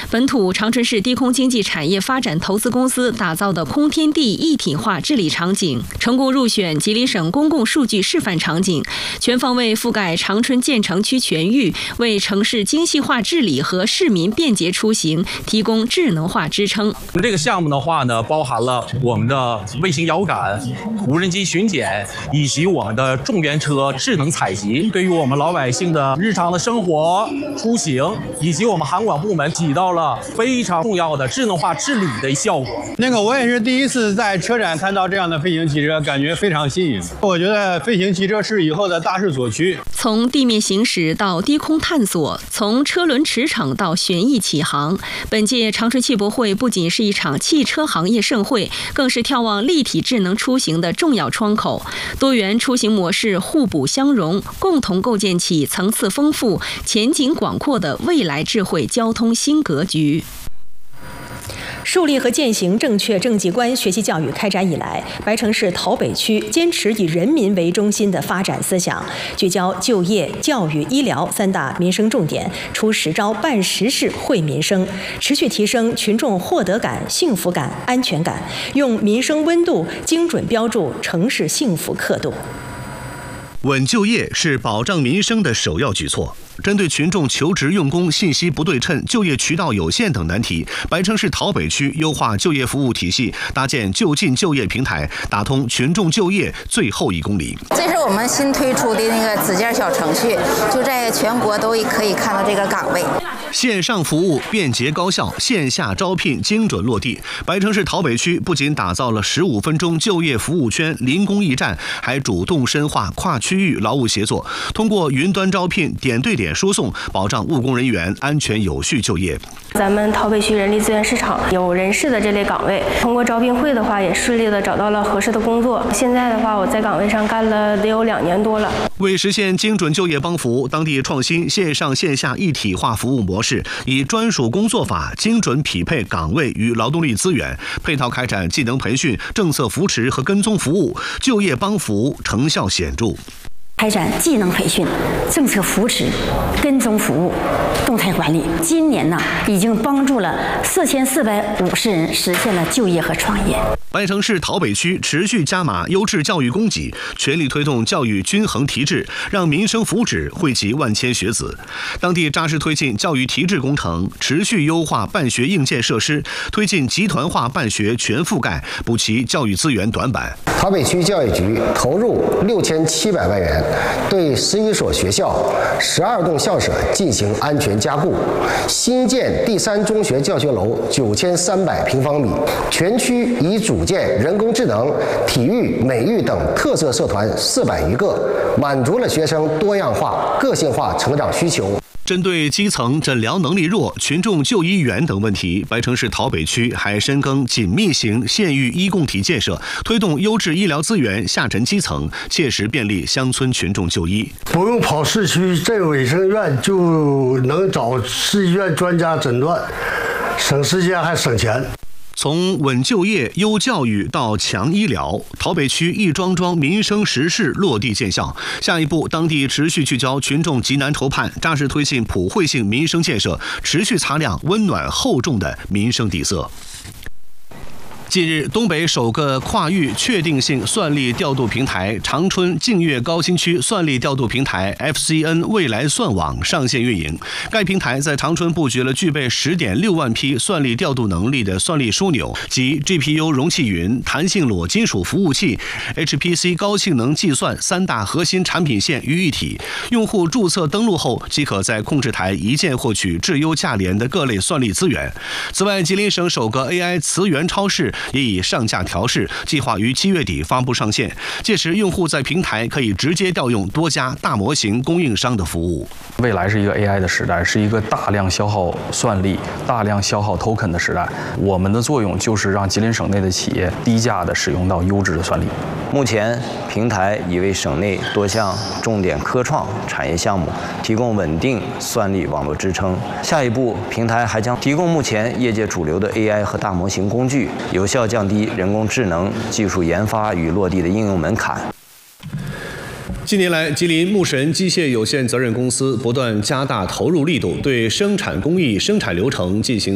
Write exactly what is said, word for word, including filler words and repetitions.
本土长春市低空经济产业发展投资公司打造的空天地一体化治理场景，成功入选吉林省公共数据示范场景，全方位覆盖长春建成区全域，为城市精细化治理和市民便捷出行提供智能化支撑。 这个项目的话呢，包含了我们的卫星遥感、无人机巡检以及我们的重源车智能采集，对于我们老百姓的日常的生活出行以及我们航管部门起到了非常重要的智能化治理的效果。 那个我也是第一次在车展看到这样的飞行汽车，感觉非常新颖。我觉得飞行汽车是以后的大势所趋。 从地面行驶到低空探索，从车轮驰骋到旋翼起航，本届长春汽博会不仅是一场汽车行业盛会，更是眺望立体智能出行的重要窗口。多元出行模式互补相融，共同构建起层次丰富、前景广阔的未来智慧交通新格局。 树立和践行正确政绩观学习教育开展以来，白城市桃北区坚持以人民为中心的发展思想，聚焦就业、教育、医疗三大民生重点，出实招办实事惠民生，持续提升群众获得感、幸福感、安全感，用民生温度精准标注城市幸福刻度。 稳就业是保障民生的首要举措。针对群众求职用工信息不对称、就业渠道有限等难题，白城市桃北区优化就业服务体系，搭建就近就业平台，打通群众就业最后一公里。 这是我们新推出的那个自建小程序，就在全国都可以看到这个岗位。 线上服务便捷高效，线下招聘精准落地。白城市桃北区不仅打造了十五分钟就业服务圈零工驿站，还主动深化跨区域劳务协作，通过云端招聘、点对点输送，保障务工人员安全有序就业。 咱们桃北区人力资源市场有人事的这类岗位，通过招聘会的话，也顺利的找到了合适的工作。现在的话，我在岗位上干了得有两年多了。 为实现精准就业帮扶，当地创新线上线下一体化服务模式，以专属工作法精准匹配岗位与劳动力资源，配套开展技能培训、政策扶持和跟踪服务，就业帮扶成效显著。 开展技能培训、政策扶持、跟踪服务、动态管理。今年呢，已经帮助了四千四百五十人实现了就业和创业。 白城市桃北区持续加码优质教育供给，全力推动教育均衡提质，让民生福祉惠及万千学子。当地扎实推进教育提质工程，持续优化办学硬件设施，推进集团化办学全覆盖，补齐教育资源短板。 桃北区教育局投入六千七百万元，对十一所学校、十二栋校舍进行安全加固，新建第三中学教学楼九千三百平方米，全区已组建人工智能、体育、美育等特色社团四百余个，满足了学生多样化、个性化成长需求。 针对基层诊疗能力弱、群众就医远等问题，白城市桃北区还深耕紧密型县域医共体建设，推动优质医疗资源下沉基层，切实便利乡村群众就医。 不用跑市区镇卫生院，就能找市医院专家诊断，省时间还省钱。 从稳就业、优教育到强医疗，桃北区一桩桩民生实事落地见效。下一步，当地持续聚焦群众急难愁盼，扎实推进普惠性民生建设，持续擦亮温暖厚重的民生底色。近日，东北首个跨域确定性算力调度平台长春净月高新区算力调度平台 F C N 未来算网上线运营。该平台在长春布局了具备 十点六万批算力调度能力的算力枢纽及 G P U 容器云、弹性裸金属服务器、H P C 高性能计算三大核心产品线于一体。用户注册登录后，即可在控制台一键获取质优价廉的各类算力资源。此外，吉林省首个 A I 词源超市也已上架调试，计划于七月底发布上线。届时，用户在平台可以直接调用多家大模型供应商的服务。 未来是一个 A I 的时代，是一个大量消耗算力、大量消耗 token 的时代。我们的作用就是让吉林省内的企业低价的使用到优质的算力。 目前，平台已为省内多项重点科创产业项目提供稳定算力网络支撑。下一步，平台还将提供目前业界主流的 A I 和大模型工具，有效降低人工智能技术研发与落地的应用门槛。 近年来，吉林牧神机械有限责任公司不断加大投入力度，对生产工艺、生产流程进行